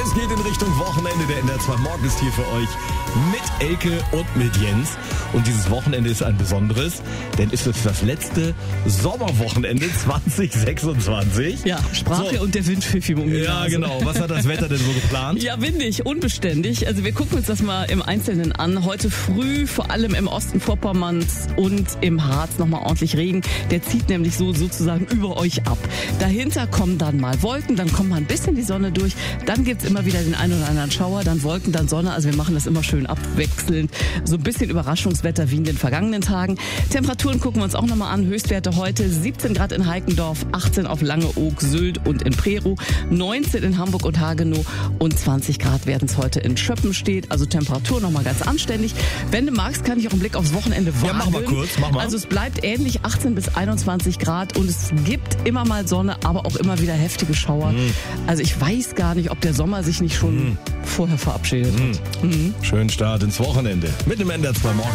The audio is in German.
Es geht in Richtung Wochenende. Der NDR 2 Morgen ist hier für euch mit Elke und mit Jens. Und dieses Wochenende ist ein besonderes, denn es ist das letzte Sommerwochenende 2026. Ja, Sprache und der Wind pfiff ihm um die Ja, Nase. genau. Was hat das Wetter denn so geplant? Ja, windig, unbeständig. Also wir gucken uns das mal im Einzelnen an. Heute früh, vor allem im Osten Vorpommerns und im Harz nochmal ordentlich Regen. Der zieht nämlich sozusagen über euch ab. Dahinter kommen dann mal Wolken, dann kommt mal ein bisschen die Sonne durch. Dann gibt's immer wieder den einen oder anderen Schauer, dann Wolken, dann Sonne. Also wir machen das immer schön abwechselnd. So ein bisschen Überraschungswetter wie in den vergangenen Tagen. Temperaturen gucken wir uns auch nochmal an. Höchstwerte heute 17 Grad in Heikendorf, 18 auf Langeoog, Sylt und in Prerow, 19 in Hamburg und Hagenow und 20 Grad werden es heute in Schöppenstedt. Also Temperatur nochmal ganz anständig. Wenn du magst, kann ich auch einen Blick aufs Wochenende wagen. Ja, mach mal kurz, mach mal. Also es bleibt ähnlich, 18 bis 21 Grad und es gibt immer mal Sonne, aber auch immer wieder heftige Schauer. Also ich weiß gar nicht, ob der Sommer sich nicht schon vorher verabschiedet hat. Schönen Start ins Wochenende mit dem NDR 2 Morgen.